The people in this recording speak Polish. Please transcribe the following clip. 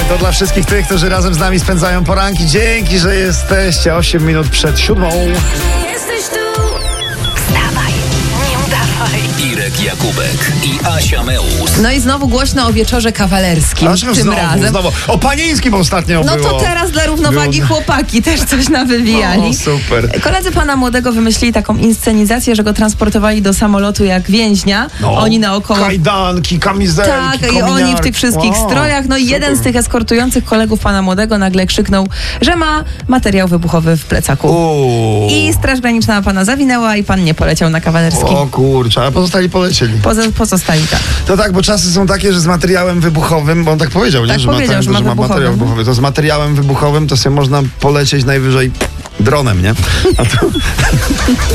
To dla wszystkich tych, którzy razem z nami spędzają poranki. Dzięki, że jesteście 8 minut przed 7. Jesteś tu. Wstawaj, nie udawaj. Irek Jakubek i Asia Meus. No i znowu głośno o wieczorze kawalerskim. Dlaczego Tym razem. znowu? O panieńskim ostatnio No było. to teraz dla równowagi Było. chłopaki też coś nawywijali. O, super. Koledzy pana młodego wymyślili taką inscenizację, że go transportowali do samolotu jak więźnia. No. Oni naokoło... Kajdanki, kamizelki, Tak, i oni w tych wszystkich strojach. No i jeden z tych eskortujących kolegów pana młodego nagle krzyknął, że ma materiał wybuchowy w plecaku. I Straż Graniczna pana zawinęła i pan nie poleciał na kawalerski. O kurczę, a pozostali polecieli. Pozostali tak. To tak, bo czasy są takie, że z materiałem wybuchowym, bo on tak powiedział, nie? Tak powiedział, że ma materiał wybuchowy. wybuchowy. To z materiałem wybuchowym to sobie można polecieć najwyżej dronem, nie? A to...